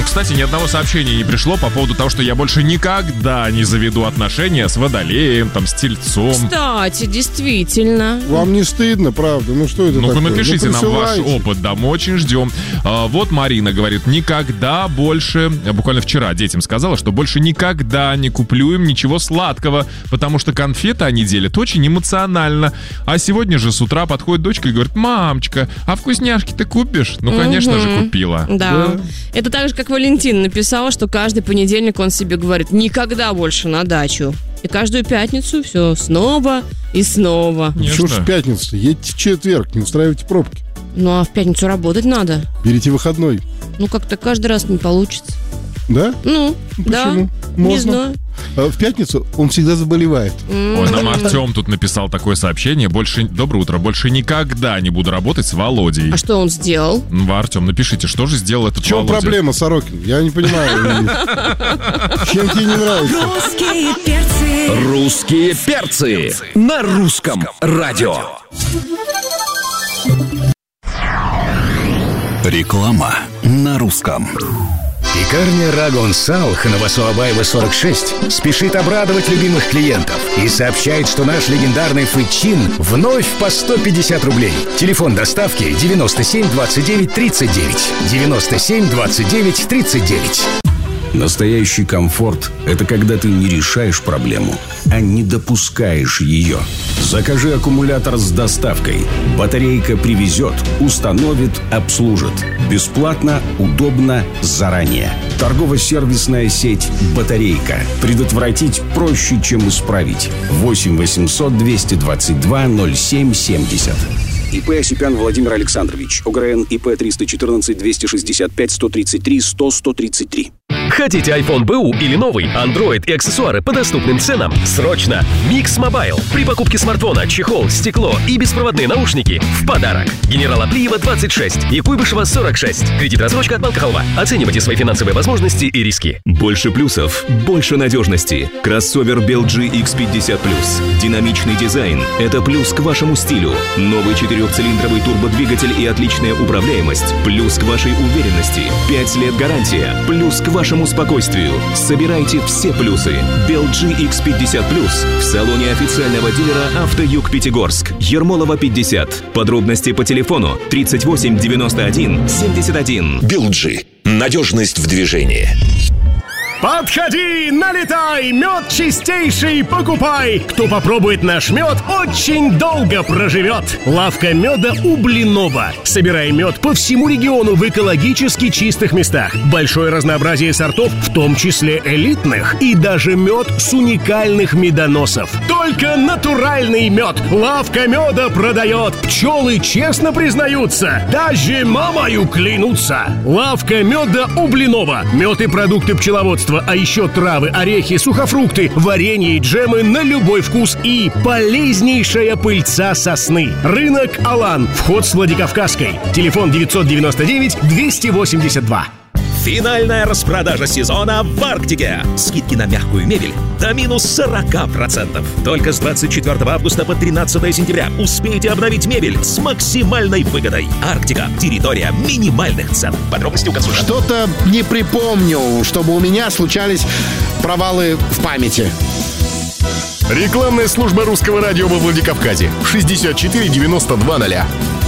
кстати, ни одного сообщения не пришло по поводу того, что я больше никогда не заведу отношения с Водолеем, там, с Тельцом. Кстати, действительно. Вам не стыдно, правда? Ну что это такое? Ну-ка напишите нам ваш присылайте. опыт, да, мы очень ждем. Вот Марина говорит, никогда больше, буквально вчера детям сказала, что больше никогда не куплю им ничего сладкого, потому что конфеты они делят очень эмоционально. А сегодня же с утра подходит дочка и говорит, мамочка, а вкусняшки ты купишь? Ну, конечно же, купила. Да. Это так же, как Валентин написал, что каждый понедельник он себе говорит, никогда больше на дачу. И каждую пятницу все снова и снова. Чего ж в пятницу? Едьте в четверг, не устраивайте пробки. Ну, а в пятницу работать надо. Берите выходной. Ну, как-то каждый раз не получится. Да? Ну, да. Почему? Не Можно. знаю. В пятницу он всегда заболевает. Ой, нам Артем тут написал такое сообщение. Доброе утро. Больше никогда не буду работать с Володей. А что он сделал? Ну, Артем, напишите, что же сделал этот В чем Володя? проблема, Сорокин? Я не понимаю. Чем тебе не нравится? Русские перцы. Русские перцы на русском радио. Реклама на русском. Пекарня Рагон Салх на Васуабаева 46 спешит обрадовать любимых клиентов и сообщает, что наш легендарный фычин вновь по 150 рублей. Телефон доставки 97 29 39. 97 29 39. Настоящий комфорт – это когда ты не решаешь проблему, а не допускаешь ее. Закажи аккумулятор с доставкой. Батарейка привезет, установит, обслужит. Бесплатно, удобно, заранее. Торгово-сервисная сеть «Батарейка». Предотвратить проще, чем исправить. 8 800 222 0770. ИП Осипян Владимир Александрович. ОГРН ИП 314 265 133 100 133. Хотите iPhone БУ или новый, Android и аксессуары по доступным ценам? Срочно! Mix Mobile. При покупке смартфона, чехол, стекло и беспроводные наушники в подарок. Генерала Плиева 26 и Куйбышева 46. Кредит-рассрочка от Банка Халва. Оценивайте свои финансовые возможности и риски. Больше плюсов, больше надежности. Кроссовер BLG X50+. Динамичный дизайн – это плюс к вашему стилю. Новый 4-цилиндровый турбодвигатель и отличная управляемость – плюс к вашей уверенности. 5 лет гарантия – плюс к вашему спокойствию. Собирайте все плюсы. BLG X50+. В салоне официального дилера «Автоюг Пятигорск». Ермолова 50. Подробности по телефону 38 91 71. BLG. Надежность в движении. Подходи, налетай, мед чистейший покупай. Кто попробует наш мед, очень долго проживет. Лавка меда у Блинова. Собирай мед по всему региону в экологически чистых местах. Большое разнообразие сортов, в том числе элитных. И даже мед с уникальных медоносов. Только натуральный мед. Лавка меда продает. Пчелы честно признаются. Даже мамою клянутся. Лавка меда у Блинова. Мед и продукты пчеловодства. А еще травы, орехи, сухофрукты, варенье и джемы на любой вкус и полезнейшая пыльца сосны. Рынок Алан. Вход с Владикавказской. Телефон 999 282. Финальная распродажа сезона в Арктике. Скидки на мягкую мебель до минус 40%. Только с 24 августа по 13 сентября успейте обновить мебель с максимальной выгодой. Арктика. Территория минимальных цен. Подробности у консультанта. Что-то не припомню, чтобы у меня случались провалы в памяти. Рекламная служба русского радио во Владикавказе. 64 92 0.